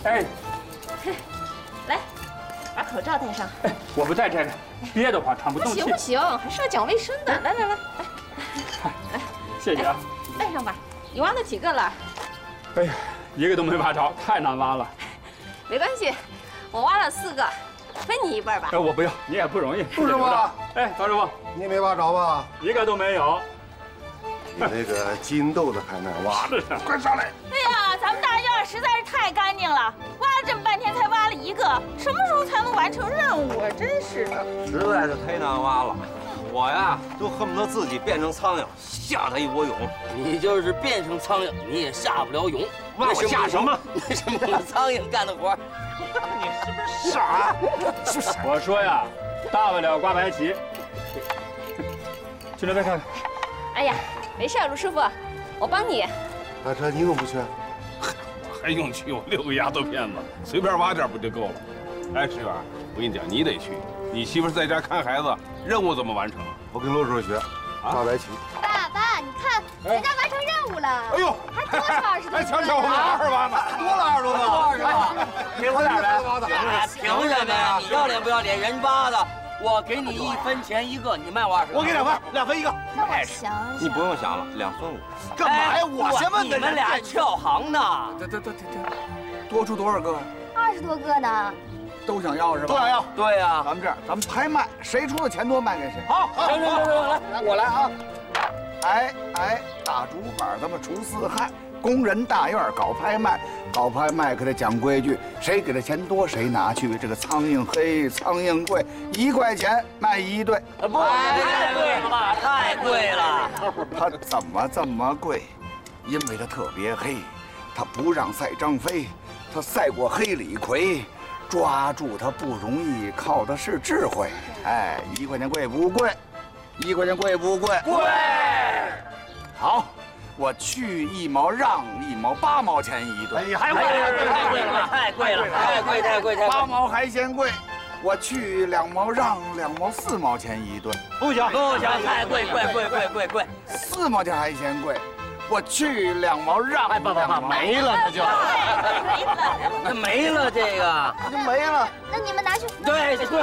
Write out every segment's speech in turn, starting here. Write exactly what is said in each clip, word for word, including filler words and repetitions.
哎， 来，把口罩戴上。 哎，我不戴这个，憋得慌，喘不不动气。 行不行，还是要讲卫生的。来来来，来来，谢谢啊。 戴上吧。你挖了几个了？ 哎呀，一个都没挖着，太难挖了。 没关系，我挖了四个，分你一半吧。 哎，我不要，你也不容易。 陆师傅， 哎，曹师傅， 你没挖着吧？ 一个都没有。 你那个金豆子还难挖， 是啊， 快上来！ 哎呀，咱们大院实在是太干净了，挖了这么半天才挖了一个，什么时候才能完成任务啊？真是的， 实在是太难挖了。我呀，都恨不得自己变成苍蝇，下他一窝蛹。 你就是变成苍蝇，你也下不了蛹。 那我下什么？ 那是母苍蝇干的活。 你是不是傻？ 是傻。 我说呀，大不了刮白旗。去那边看看。 哎呀，没事，卢师傅，我帮你。 大车，你怎么不去？ 我还用去？我六个丫头片子，随便挖点不就够了？哎，石远，我跟你讲，你得去。你媳妇在家看孩子，任务怎么完成？ 我跟陆师傅学，刮白旗。 爸爸，你看人家完成任务了。 哎呦， 还多少二十多个？ 哎，瞧瞧我们二十万呢，多了二十多个， 二十万， 给我点呗。 凭什么呀？你要脸不要脸？人挖的，我给你一分钱一个，你卖我二十。 我给两分，两分一个。 那我想想， 你不用想了，两分五。 干嘛呀？我先问你们俩跳行呢？ 这这这这多出多少个？ 二十多个呢。 都想要是吧？ 都想要。 对呀， 咱们这样，咱们拍卖，谁出的钱多卖给谁。 好，行行行行，来， 我来啊！哎哎，大竹板，咱们除四害，工人大院搞拍卖，搞拍卖可得讲规矩，谁给的钱多谁拿去。这个苍蝇黑，苍蝇贵，一块钱卖一对。 不，太贵了吧？太贵了。 它怎么这么贵？因为它特别黑，它不让赛张飞，它赛过黑李逵。抓住它不容易，靠的是智慧。哎，一块钱贵不贵？一块钱贵不贵？ 贵。 好，我去一毛，让一毛，八毛钱一对。 哎呀，还贵了，太贵了，太贵了，太贵，太贵，太贵。 八毛还嫌贵，我去两毛，让两毛，四毛钱一对。 不行，不行，太贵，贵贵贵贵贵。 四毛钱还嫌贵。我去两毛，让哎，不不不，没了那就，没了，那没了这个， 就没了。 那你们拿去。 对对。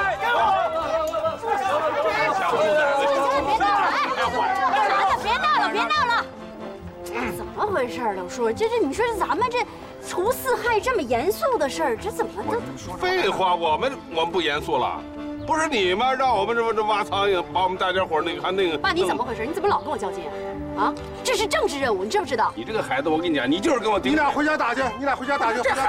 别闹了，别闹了！怎么回事，柳叔？这这，你说咱们这除四害这么严肃的事儿，这怎么都…… 废话，我们我们不严肃了。不是你吗？让我们这么这挖苍蝇，把我们大家伙那个还那个…… 爸，你怎么回事？你怎么老跟我较劲啊？啊，这是政治任务，你知不知道？ 你这个孩子，我跟你讲，你就是跟我顶。 你俩回家打去，你俩回家打去。